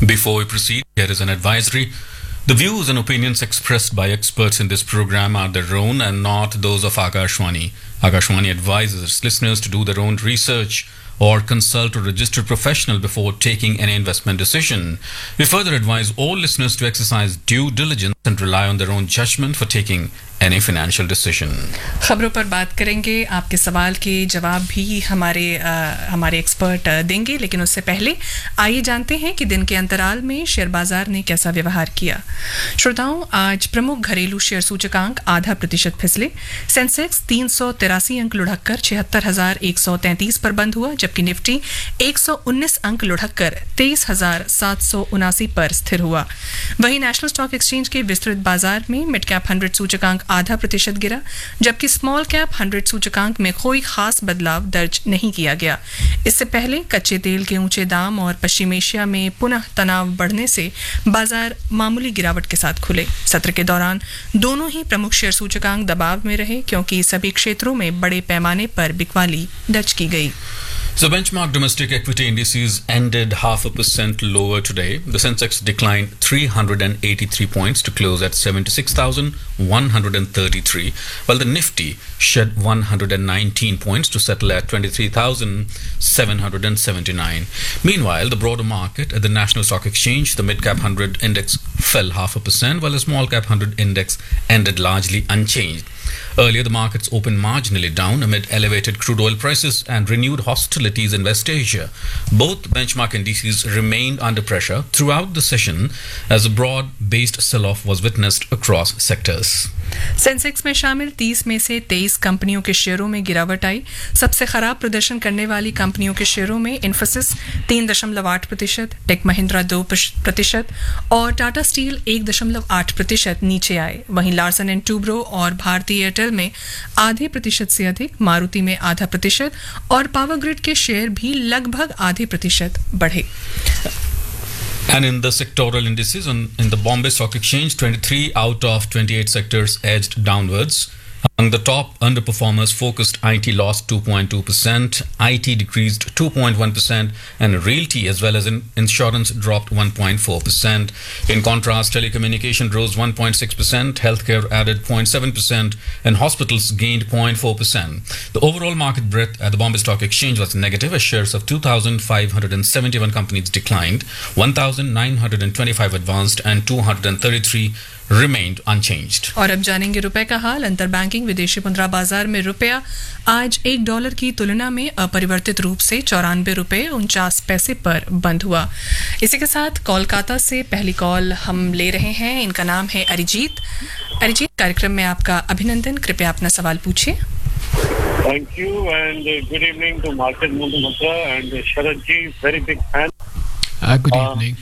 Before we proceed, here is an advisory. The views and opinions expressed by experts in this program are their own and not those of Akashwani. Akashwani advises its listeners to do their own research or consult a registered professional before taking any investment decision. We further advise all listeners to exercise due diligence and rely on their own judgment for taking any financial decision. खबरों पर बात करेंगे, आपके सवाल के जवाब भी हमारे एक्सपर्ट देंगे, लेकिन उससे पहले आइए जानते हैं कि दिन के अंतराल में शेयर बाजार ने कैसा व्यवहार किया। श्रोताओं, आज प्रमुख घरेलू शेयर सूचकांक 0.5% फिसले। सेंसेक्स 383 अंक लुढ़ककर 76,133 पर बंद हुआ, जबकि निफ्टी 119 अंक लुढ़ककर 23,779 पर स्थिर हुआ। वहीं नेशनल स्टॉक एक्सचेंज के विस्तृत बाजार में मिड कैप 100 सूचकांक 0.5% गिरा, जबकि स्मॉल कैप 100 सूचकांक में कोई खास बदलाव दर्ज नहीं किया गया। इससे पहले कच्चे तेल के ऊंचे दाम और पश्चिम एशिया में पुनः तनाव बढ़ने से बाजार मामूली गिरावट के साथ खुले। सत्र के दौरान दोनों ही प्रमुख शेयर सूचकांक दबाव में रहे, क्योंकि सभी क्षेत्रों में बड़े पैमाने पर बिकवाली दर्ज की गई। So benchmark domestic equity indices ended 0.5% lower today. The Sensex declined 383 points to close at 76,133, while the Nifty shed 119 points to settle at 23,779. Meanwhile, the broader market at the National Stock Exchange, the mid-cap 100 index fell 0.5%, while the small-cap 100 index ended largely unchanged. Earlier, the markets opened marginally down amid elevated crude oil prices and renewed hostilities in West Asia. Both benchmark indices remained under pressure throughout the session as a broad-based sell-off was witnessed across sectors. Sensex में शामिल 30 में से 23 कंपनियों के शेयरों में गिरावट आई। सबसे खराब प्रदर्शन करने वाली कंपनियों के शेयरों में इन्फोसिस 3.8%, टेक महिंद्रा 2% और टाटा स्टील 1.8% नीचे आए। वहीं लार्सन एंड टूब्रो और भारती एयरटेल में 0.5% से अधिक, मारुति में 0.5% और पावर ग्रिड के शेयर भी लगभग 0.5% बढ़े। And in the sectoral indices, in the Bombay Stock Exchange, 23 out of 28 sectors edged downwards. Among the top underperformers, focused IT lost 2.2%, IT decreased 2.1%, and realty as well as insurance dropped 1.4%. In contrast, telecommunication rose 1.6%, healthcare added 0.7%, and hospitals gained 0.4%. The overall market breadth at the Bombay Stock Exchange was negative as shares of 2,571 companies declined, 1,925 advanced, and 233 remained unchanged. और अब जानेंगे रुपए का हाल। अंतर banking विदेशी मुद्रा बाजार में रुपया आज $1 की तुलना में अपरिवर्तित रूप से 94 रुपए 49 पैसे पर बंद हुआ। इसी के साथ कोलकाता से पहली कॉल हम ले रहे हैं। इनका नाम है अरिजीत। अरिजीत, कार्यक्रम में आपका अभिनंदन। कृपया अपना सवाल पूछिए। Thank you and good evening to Market Mundra and Sharad ji, very big fan. Good evening.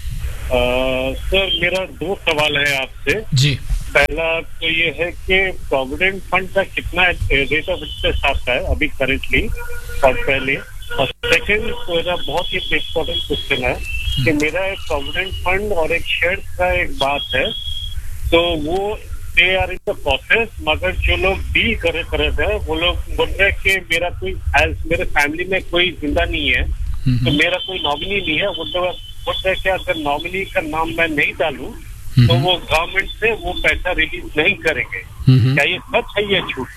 Sir, मेरा 2 सवाल है आपसे जी। पहला तो ये है कि प्रोविडेंट फंड का कितना रेट ऑफ इंटरेस्ट आता है अभी करेंटली और पहले, और सेकंड मेरा बहुत ही इम्पोर्टेंट क्वेश्चन है कि मेरा एक प्रोविडेंट फंड और एक शेयर का एक बात है, तो वो they are in the process, मगर जो लोग डील कर रहे थे वो लोग बोल रहे कि मेरा कोई मेरे फैमिली में कोई जिंदा नहीं है, तो मेरा कोई नॉमिनी नहीं है। बोलते हैं कि अगर नॉमिनी का नाम मैं नहीं डालूं तो वो गवर्नमेंट से वो पैसा रिलीज नहीं करेंगे। क्या ये सच है या झूठ?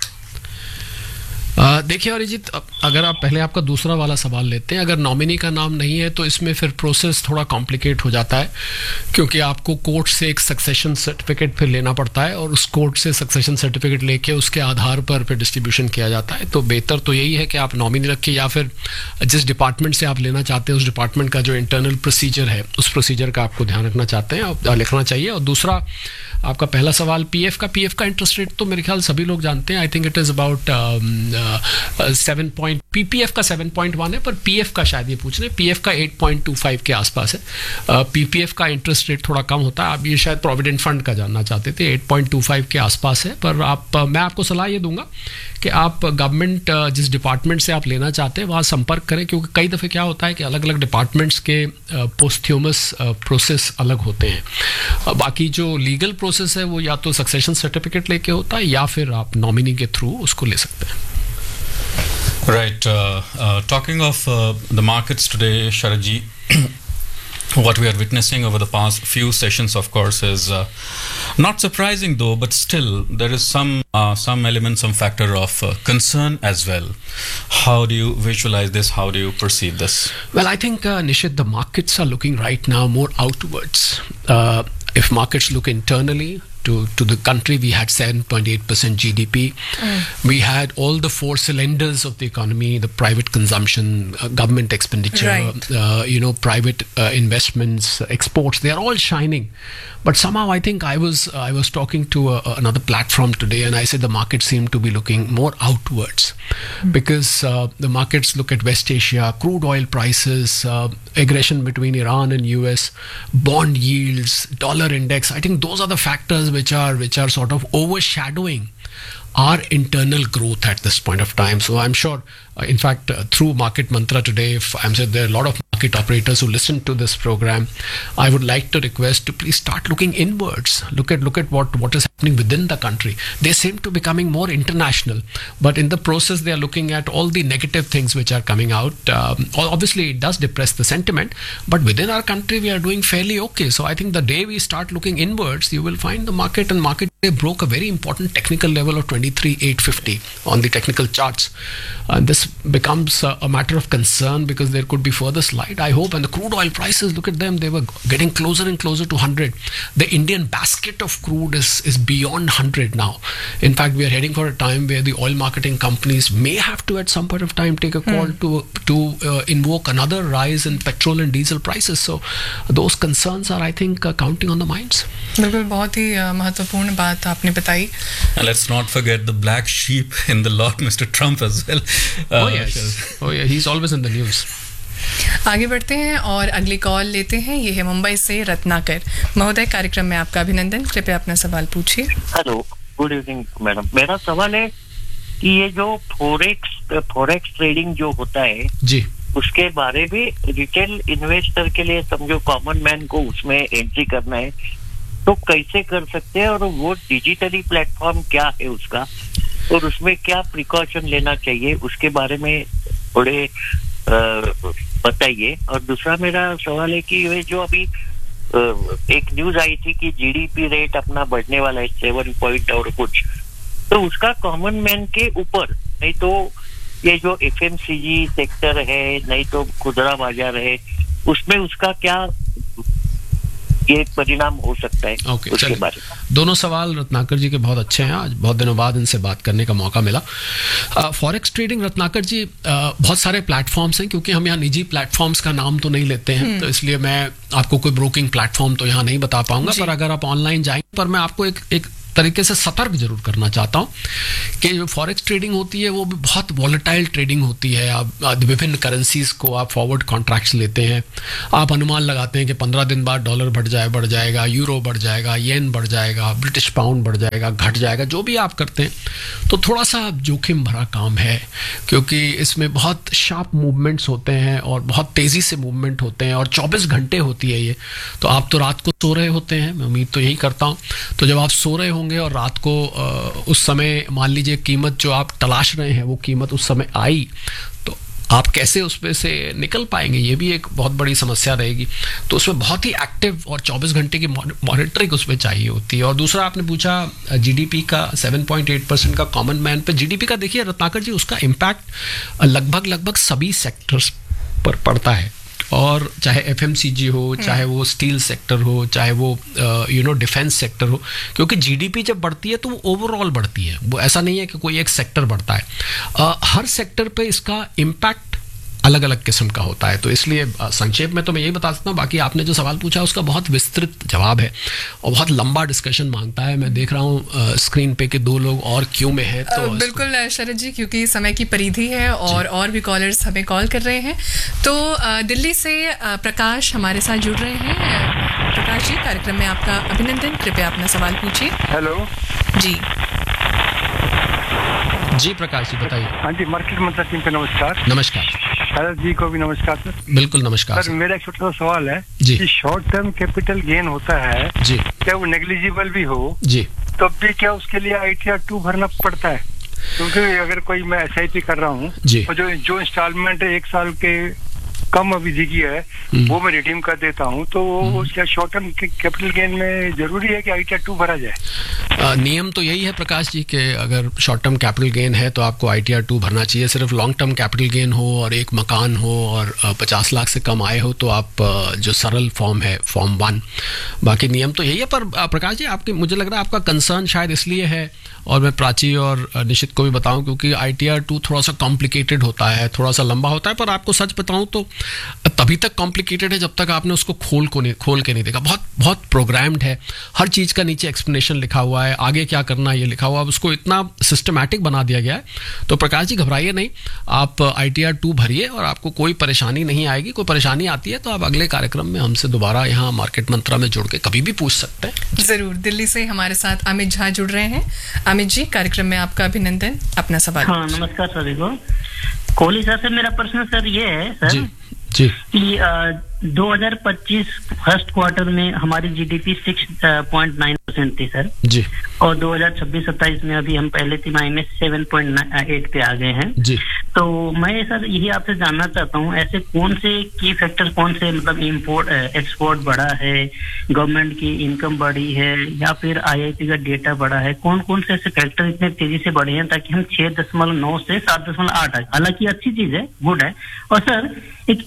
देखिए अरिजीत, अगर आप पहले आपका दूसरा वाला सवाल लेते हैं, अगर नॉमिनी का नाम नहीं है तो इसमें फिर प्रोसेस थोड़ा कॉम्प्लिकेट हो जाता है, क्योंकि आपको कोर्ट से एक सक्सेशन सर्टिफिकेट फिर लेना पड़ता है और उस कोर्ट से सक्सेशन सर्टिफिकेट लेके उसके आधार पर फिर डिस्ट्रीब्यूशन किया जाता है। तो बेहतर तो यही है कि आप नॉमिनी रखिए, या फिर जिस डिपार्टमेंट से आप लेना चाहते हैं उस डिपार्टमेंट का जो इंटरनल प्रोसीजर है उस प्रोसीजर का आपको ध्यान रखना चाहते हैं, लिखना चाहिए। और दूसरा आपका पहला सवाल पीएफ का इंटरेस्ट रेट तो मेरे ख्याल सभी लोग जानते हैं। I think it is about 7 point, PPF का 7.1 है, पर पीएफ का शायद ये पूछ रहे हैं, पीएफ का 8.25 के आसपास है। पीपीएफ का इंटरेस्ट रेट थोड़ा कम होता है। आप ये शायद प्रोविडेंट फंड का जानना चाहते थे, 8.25 के आसपास है। पर मैं आपको सलाह ये दूंगा कि आप गवर्नमेंट जिस डिपार्टमेंट से आप लेना चाहते हैं वहाँ संपर्क करें, क्योंकि कई दफ़े क्या होता है कि अलग अलग डिपार्टमेंट्स के पोस्ट्यूमस प्रोसेस अलग होते हैं। बाकी जो लीगल प्रोसेस है वो या तो सक्सेशन सर्टिफिकेट लेके होता है या फिर आप नॉमिनी के थ्रू उसको ले सकते हैं। Right. Talking of the markets today, Sharad ji, What we are witnessing over the past few sessions, of course, is not surprising though, but still there is some element, some factor of concern as well. How do you visualize this? How do you perceive this? Well, I think, Nishit, the markets are looking right now more outwards. If markets look internally to the country, we had 7.8% GDP. We had all the four cylinders of the economy: the private consumption, government expenditure, Right. private investments, exports. They are all shining. But somehow, I think I was talking to another platform today, and I said the markets seem to be looking more outwards because the markets look at West Asia, crude oil prices, aggression between Iran and US, bond yields, dollar index. I think those are the factors which are sort of overshadowing our internal growth at this point of time. So I'm sure, in fact, through Market Mantra today, if I'm saying there are a lot of market operators who listen to this program, I would like to request to please start looking inwards. Look at what is happening within the country. They seem to be becoming more international, but in the process, they are looking at all the negative things which are coming out. Obviously, it does depress the sentiment, but within our country, we are doing fairly okay. So I think the day we start looking inwards, you will find the market they broke a very important technical level of 23,850 on the technical charts. And this becomes a matter of concern because there could be further slide, I hope. And the crude oil prices, look at them, they were getting closer and closer to 100. The Indian basket of crude is beyond 100 now. In fact, we are heading for a time where the oil marketing companies may have to at some point of time take a call to invoke another rise in petrol and diesel prices. So those concerns are, I think, counting on the minds. बिल्कुल बहुत ही महत्वपूर्ण बात आपने बताई. And let's not forget the black sheep in the lot, Mr. Trump, as well. Oh yeah, he's always in the news. आगे बढ़ते हैं और अगली कॉल लेते हैं. ये है मुंबई से रत्नाकर महोदय. कार्यक्रम में आपका अभिनंदन. कृपया अपना सवाल पूछिए. Hello, good evening madam. मेरा सवाल है कि ये जो फॉरेक्स ट्रेडिंग जो होता है जी, उसके बारे में रिटेल इन्वेस्टर के लिए, समझो कॉमन मैन को उसमें एंट्री करना है तो कैसे कर सकते हैं, और वो डिजिटली प्लेटफॉर्म क्या है उसका, और उसमें क्या प्रिकॉशन लेना चाहिए, उसके बारे में थोड़े बताइए. और दूसरा मेरा सवाल है कि ये जो अभी एक न्यूज आई थी कि जीडीपी रेट अपना बढ़ने वाला है 7 पॉइंट और कुछ, तो उसका कॉमन मैन के ऊपर, नहीं तो ये जो एफएमसीजी सेक्टर है, नहीं तो खुदरा बाजार है, उसमें उसका क्या ये परिणाम हो सकता है. ओके, उसके चलिए. बारे में दोनों सवाल रत्नाकर जी के बहुत अच्छे हैं. आज बहुत दिनों बाद इनसे बात करने का मौका मिला. फॉरेक्स ट्रेडिंग, रत्नाकर जी, बहुत सारे प्लेटफॉर्म्स हैं, क्योंकि हम यहाँ निजी प्लेटफॉर्म्स का नाम तो नहीं लेते हैं, तो इसलिए मैं आपको कोई ब्रोकिंग प्लेटफॉर्म तो यहाँ नहीं बता पाऊंगा. पर अगर आप ऑनलाइन जाएंगे, पर मैं आपको एक तरीके से सतर्क जरूर करना चाहता हूं कि जो फॉरेक्स ट्रेडिंग होती है वो भी बहुत वॉलेटाइल ट्रेडिंग होती है. आप विभिन्न करेंसीज को आप फॉरवर्ड कॉन्ट्रैक्ट्स लेते हैं, आप अनुमान लगाते हैं कि 15 दिन बाद डॉलर बढ़ जाएगा, यूरो बढ़ जाएगा, येन बढ़ जाएगा, ब्रिटिश पाउंड बढ़ जाएगा, घट जाएगा. जो भी आप करते हैं तो थोड़ा सा जोखिम भरा काम है, क्योंकि इसमें बहुत शार्प मूवमेंट्स होते हैं और बहुत तेज़ी से मूवमेंट होते हैं, और 24 घंटे होती है ये. तो आप तो रात को सो रहे होते हैं, मैं उम्मीद तो यही करता हूँ. तो जब आप सो रहे होंगे और रात को उस समय मान लीजिए कीमत जो आप तलाश रहे हैं वो कीमत उस समय आई, तो आप कैसे उसमें से निकल पाएंगे, ये भी एक बहुत बड़ी समस्या रहेगी. तो उसमें बहुत ही एक्टिव और 24 घंटे की मॉनिटरिंग उसमें चाहिए होती है. और दूसरा आपने पूछा जीडीपी का 7.8% का कॉमन मैन पे जीडीपी का. देखिए रत्नाकर जी, उसका इम्पैक्ट लगभग सभी सेक्टर्स पर पड़ता है, और चाहे एफएमसीजी हो, चाहे वो स्टील सेक्टर हो, चाहे वो डिफेंस सेक्टर हो, क्योंकि जीडीपी जब बढ़ती है तो वो ओवरऑल बढ़ती है. वो ऐसा नहीं है कि कोई एक सेक्टर बढ़ता है. हर सेक्टर पे इसका इम्पैक्ट अलग अलग किस्म का होता है. तो इसलिए संक्षेप में तो मैं यही बता सकता हूँ. बाकी आपने जो सवाल पूछा उसका बहुत विस्तृत जवाब है और बहुत लंबा डिस्कशन मांगता है. मैं देख रहा हूँ स्क्रीन पे कि 2 लोग और क्यू में है. तो बिल्कुल शरद जी, क्योंकि समय की परिधि है और भी कॉलर्स हमें कॉल कर रहे हैं. तो दिल्ली से प्रकाश हमारे साथ जुड़ रहे हैं. प्रकाश जी, कार्यक्रम में आपका अभिनंदन. कृपया अपना सवाल पूछिए. हेलो जी प्रकाश जी, बताइए. हाँ जी, मार्केट मंत्रा टीम पे नमस्कार. नमस्कार. शरद जी को भी नमस्कार सर. बिल्कुल नमस्कार सर. मेरा एक छोटा सा सवाल है जी. कि शॉर्ट टर्म कैपिटल गेन होता है जी, क्या वो नेग्लिजिबल भी हो जी, तब भी क्या उसके लिए ITR 2 भरना पड़ता है? क्योंकि अगर कोई मैं SIP कर रहा हूँ जी, और जो इंस्टॉलमेंट है 1 साल के कम अवधि की है वो मैं रिडीम कर देता हूँ, तो वो क्या शॉर्ट टर्म कैपिटल गेन में जरूरी है कि ITR 2 भरा जाए? नियम तो यही है प्रकाश जी कि अगर शॉर्ट टर्म कैपिटल गेन है तो आपको ITR 2 भरना चाहिए। सिर्फ लॉन्ग टर्म कैपिटल गेन हो और एक मकान हो और 50 लाख से कम आए हो तो आप जो सरल फॉर्म है फॉर्म 1, बाकी नियम तो यही है। पर प्रकाश जी आपके, मुझे लग रहा है आपका कंसर्न शायद इसलिए है, और मैं प्राची और निशित को भी बताऊं, क्योंकि ITR 2 थोड़ा सा कॉम्प्लिकेटेड होता है, थोड़ा सा लंबा होता है। पर आपको सच बताऊं तो तभी तक कॉम्प्लिकेटेड है जब तक आपने उसको खोल के नहीं देखा। बहुत बहुत प्रोग्राम्ड है, हर चीज़ का नीचे एक्सप्लेनेशन लिखा हुआ है, आगे क्या करना है ये लिखा हुआ है, उसको इतना सिस्टमैटिक बना दिया गया है। तो प्रकाश जी घबराइए नहीं, आप ITR 2 भरिए और आपको कोई परेशानी नहीं आएगी। कोई परेशानी आती है तो आप अगले कार्यक्रम में हमसे दोबारा यहाँ मार्केट मंत्रा में जुड़ के कभी भी पूछ सकते हैं। जरूर। दिल्ली से हमारे साथ अमित झा जुड़ रहे हैं। अमित जी, कार्यक्रम में आपका अभिनंदन, अपना सवाल। हाँ, नमस्कार सभी को। कोहली सर से मेरा प्रश्न सर ये है सर जी कि 2025 फर्स्ट क्वार्टर में हमारी GDP 6.9% थी सर जी, और 2026-27 में अभी हम पहले तिमाही में 7.8 पे आ गए हैं जी। तो मैं सर यही आपसे जानना चाहता हूँ, ऐसे कौन से की फैक्टर, कौन से मतलब इम्पोर्ट एक्सपोर्ट बढ़ा है, गवर्नमेंट की इनकम बढ़ी है, या फिर IIP का डेटा बढ़ा है, कौन कौन से ऐसे फैक्टर इतने तेजी से बढ़े हैं ताकि हम 6.9 से 7.8 आए? हालांकि अच्छी चीज है, गुड है। और सर एक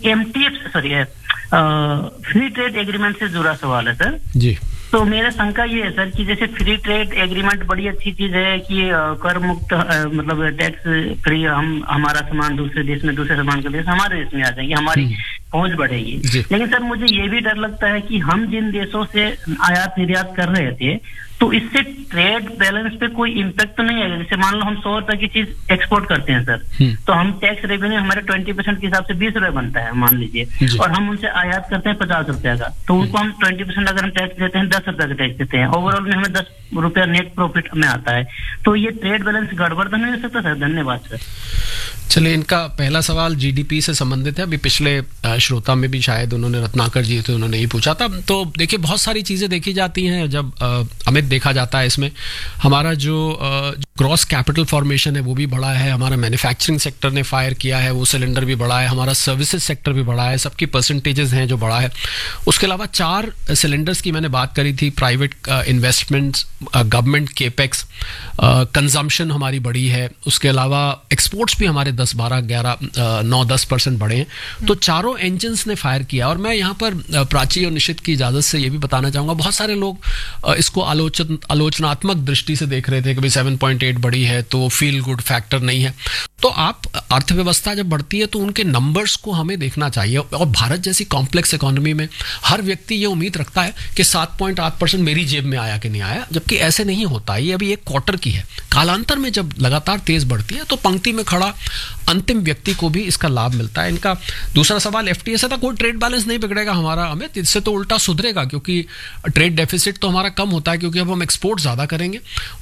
फ्री ट्रेड एग्रीमेंट से जुड़ा सवाल है सर जी। तो मेरा शंका ये है सर कि जैसे फ्री ट्रेड एग्रीमेंट बड़ी अच्छी चीज है कि कर मुक्त मतलब टैक्स फ्री, हम हमारा सामान दूसरे देश में, दूसरे सामान के देश हमारे देश में आ जाएंगे, हमारी पहुंच बढ़ेगी। लेकिन सर मुझे ये भी डर लगता है कि हम जिन देशों से आयात निर्यात कर रहे थे तो इससे ट्रेड बैलेंस पे कोई इम्पैक्ट तो नहीं आएगा। जैसे मान लो हम 100 रुपए की चीज एक्सपोर्ट करते हैं सर, तो हम टैक्स रेवेन्यू हमारे 20% के हिसाब से 20 रुपए बनता है मान लीजिए, और हम उनसे आयात करते हैं 50 रुपए का, तो उनको हम 20% अगर हम टैक्स देते हैं 10 रुपए का टैक्स देते हैं, ओवरऑल में हमें 10 रुपया नेट प्रॉफिट में आता है। तो ये ट्रेड बैलेंस गड़बड़ तो नहीं हो सकता सर? धन्यवाद सर। चलिए, इनका पहला सवाल GDP से संबंधित है। अभी पिछले श्रोता में भी शायद उन्होंने, रत्नाकर जी थे, उन्होंने ही पूछा था। तो देखिए, बहुत सारी चीज़ें देखी जाती हैं जब अमित देखा जाता है इसमें। हमारा जो ग्रॉस कैपिटल फॉर्मेशन है वो भी बढ़ा है, हमारा मैन्युफैक्चरिंग सेक्टर ने फायर किया है, वो सिलेंडर भी बढ़ा है, हमारा सर्विसेज सेक्टर भी बढ़ा है, सबकी परसेंटेजेस हैं जो बढ़ा है। उसके अलावा 4 सिलेंडर्स की मैंने बात करी थी, private investments, government capex, consumption हमारी बढ़ी है। उसके अलावा एक्सपोर्ट्स भी हमारे 10, 12, 11, 9, 10% बढ़े हैं। तो चारों इंजन्स ने फायर किया। और मैं यहाँ पर प्राची और निशित की इजाज़त से ये भी बताना चाहूँगा, बहुत सारे लोग इसको आलोचनात्मक दृष्टि से देख रहे थे कि भाई 7.8 बढ़ी है तो फील गुड फैक्टर नहीं है। तो आप अर्थव्यवस्था जब बढ़ती है तो उनके नंबर्स को हमें देखना चाहिए। और भारत जैसी कॉम्प्लेक्स इकोनॉमी में हर व्यक्ति ये उम्मीद रखता है कि 7.8% मेरी जेब में आया कि नहीं आया, जबकि ऐसे नहीं होता। ये अभी एक क्वार्टर की है। कालांतर में जब लगातार तेज बढ़ती है तो पंक्ति में खड़ा अंतिम व्यक्ति को भी इसका लाभ मिलता है। इनका दूसरा सवाल FTA से था, कोई ट्रेड बैलेंस नहीं बिगड़ेगा हमारा अमित, इससे तो उल्टा सुधरेगा, क्योंकि ट्रेड डेफिसिट तो हमारा कम होता है क्योंकि अब हम एक्सपोर्ट ज़्यादा करेंगे।